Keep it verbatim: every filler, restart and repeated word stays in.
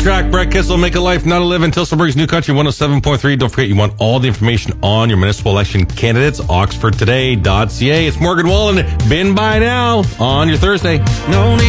track. Brett Kissel, Make a Life, Not a Live. Tilsonburg's New Country one oh seven point three. Don't forget, you want all the information on your municipal election candidates. oxford today dot c a. It's Morgan Wallen. Been by now on your Thursday. No need